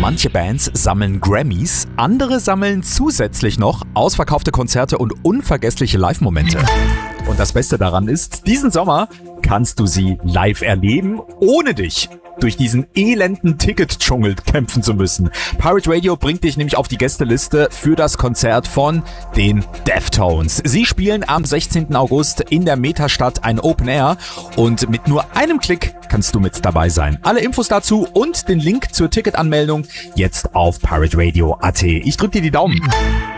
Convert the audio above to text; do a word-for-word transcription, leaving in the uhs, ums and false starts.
Manche Bands sammeln Grammys, andere sammeln zusätzlich noch ausverkaufte Konzerte und unvergessliche Live-Momente. Und das Beste daran ist, diesen Sommer kannst du sie live erleben, ohne dich durch diesen elenden Ticket-Dschungel kämpfen zu müssen. Pirate Radio bringt dich nämlich auf die Gästeliste für das Konzert von den Deftones. Sie spielen am sechzehnten August in der Metastadt ein Open Air und mit nur einem Klick kannst du mit dabei sein. Alle Infos dazu und den Link zur Ticketanmeldung jetzt auf pirate radio punkt a t. Ich drück dir die Daumen.